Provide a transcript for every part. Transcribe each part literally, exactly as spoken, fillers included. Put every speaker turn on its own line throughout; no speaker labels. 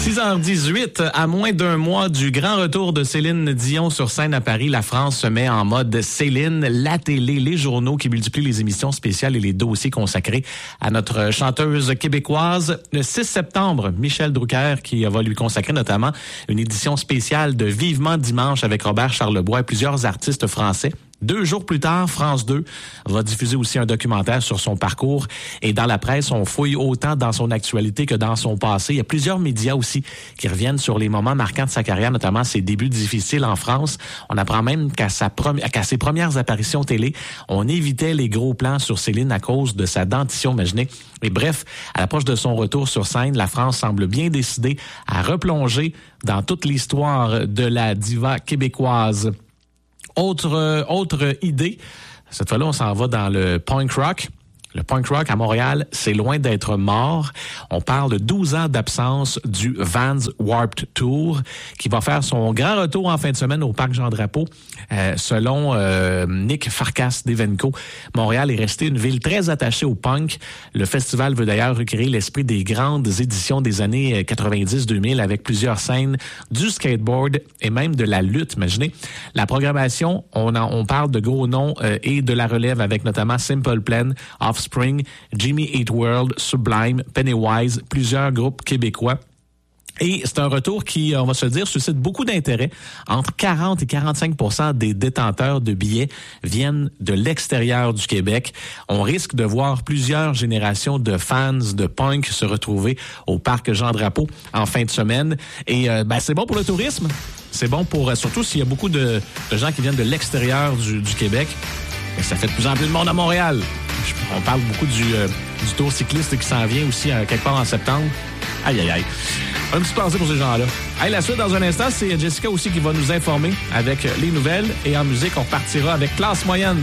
six heures dix-huit, à moins d'un mois du grand retour de Céline Dion sur scène à Paris, la France se met en mode Céline, la télé, les journaux qui multiplient les émissions spéciales et les dossiers consacrés à notre chanteuse québécoise. Le six septembre, Michel Drucker qui va lui consacrer notamment une édition spéciale de Vivement Dimanche avec Robert Charlebois et plusieurs artistes français. Deux jours plus tard, France deux va diffuser aussi un documentaire sur son parcours. Et dans la presse, on fouille autant dans son actualité que dans son passé. Il y a plusieurs médias aussi qui reviennent sur les moments marquants de sa carrière, notamment ses débuts difficiles en France. On apprend même qu'à, sa première, qu'à ses premières apparitions télé, on évitait les gros plans sur Céline à cause de sa dentition, imaginez. Et bref, à l'approche de son retour sur scène, la France semble bien décidée à replonger dans toute l'histoire de la diva québécoise. Autre, euh, autre idée, cette fois-là, on s'en va dans le punk rock. Le punk rock à Montréal, c'est loin d'être mort. On parle de douze ans d'absence du Vans Warped Tour qui va faire son grand retour en fin de semaine au Parc Jean-Drapeau. Euh, selon euh, Nick Farkas d'Evenco, Montréal est resté une ville très attachée au punk. Le festival veut d'ailleurs recréer l'esprit des grandes éditions des années quatre-vingt-dix deux mille avec plusieurs scènes du skateboard et même de la lutte. Imaginez. La programmation, on, en, on parle de gros noms euh, et de la relève avec notamment Simple Plan, Offspring, Jimmy Eat World, Sublime, Pennywise, plusieurs groupes québécois. Et c'est un retour qui, on va se le dire, suscite beaucoup d'intérêt. Entre quarante et quarante-cinq pour cent des détenteurs de billets viennent de l'extérieur du Québec. On risque de voir plusieurs générations de fans de punk se retrouver au Parc Jean-Drapeau en fin de semaine. Et euh, ben, c'est bon pour le tourisme. C'est bon pour, euh, surtout s'il y a beaucoup de, de gens qui viennent de l'extérieur du, du Québec. Et ça fait de plus en plus de monde à Montréal. On parle beaucoup du, euh, du tour cycliste qui s'en vient aussi euh, quelque part en septembre. Aïe, aïe, aïe. Un petit pensée pour ces gens-là. Hey, la suite, dans un instant, c'est Jessica aussi qui va nous informer avec les nouvelles. Et en musique, on partira avec Classe Moyenne.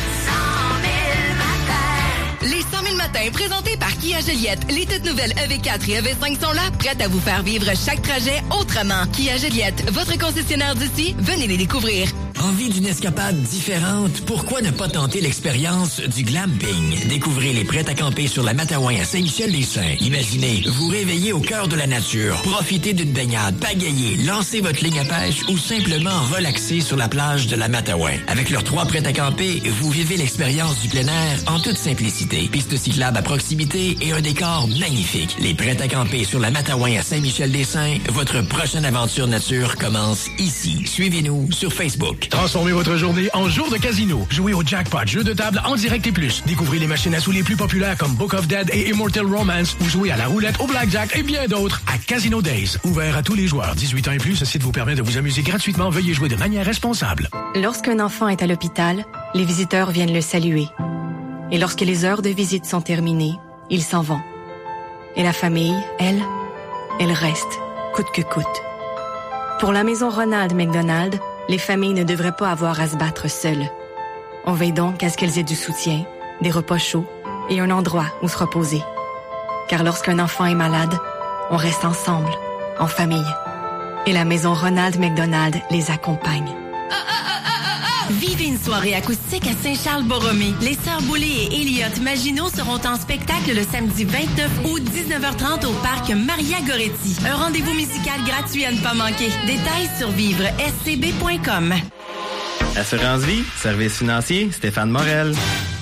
Les cent mille matins, présentés par Kia Joliette. Les toutes nouvelles E V quatre et E V cinq sont là, prêtes à vous faire vivre chaque trajet autrement. Kia Joliette, votre concessionnaire d'ici, venez les découvrir.
Envie d'une escapade différente? Pourquoi ne pas tenter l'expérience du glamping? Découvrez les prêts à camper sur la Matawan à Saint-Michel-des-Saints. Imaginez, vous réveiller au cœur de la nature, profiter d'une baignade, pagayer, lancer votre ligne à pêche ou simplement relaxer sur la plage de la Matawan. Avec leurs trois prêts à camper, vous vivez l'expérience du plein air en toute simplicité. Piste cyclable à proximité et un décor magnifique. Les prêts à camper sur la Matawan à Saint-Michel-des-Saints, votre prochaine aventure nature commence ici. Suivez-nous sur Facebook.
Transformez votre journée en jour de casino. Jouez au jackpot, jeu de table en direct et plus. Découvrez les machines à sous les plus populaires comme Book of Dead et Immortal Romance ou jouez à la roulette, au blackjack et bien d'autres à Casino Days. Ouvert à tous les joueurs. dix-huit ans et plus, ce site vous permet de vous amuser gratuitement. Veuillez jouer de manière responsable.
Lorsqu'un enfant est à l'hôpital, les visiteurs viennent le saluer. Et lorsque les heures de visite sont terminées, ils s'en vont. Et la famille, elle, elle reste, coûte que coûte. Pour la maison Ronald McDonald, les familles ne devraient pas avoir à se battre seules. On veille donc à ce qu'elles aient du soutien, des repas chauds et un endroit où se reposer. Car lorsqu'un enfant est malade, on reste ensemble, en famille. Et la maison Ronald McDonald les accompagne.
Vivez une soirée acoustique à Saint-Charles-Borromée. Les Sœurs Boulay et Elliott Maginot seront en spectacle le samedi vingt-neuf août, dix-neuf heures trente au parc Maria Goretti. Un rendez-vous musical gratuit à ne pas manquer. Détails sur vivre s c b point com.
Assurance Vie, service financier, Stéphane Morel.